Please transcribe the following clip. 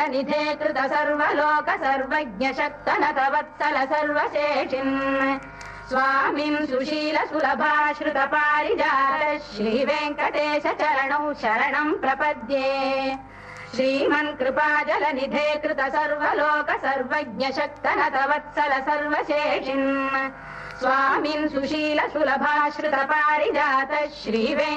निधे कृत सर्वलोक सर्वज्ञ शक्तनत वत्सल सर्वशेषिन् स्वामिन् सुशील सुलभाश्रित पारिजात श्रीवेङ्कटेश चरणौ शरणं प्रपद्ये श्रीमन् कृपाजल निधे कृत सर्वलोक सर्वज्ञ शक्तनत वत्सल सर्वशेषिन् स्वामिन् सुशील सुलभाश्रित पारिजात श्रीवेङ्कटेश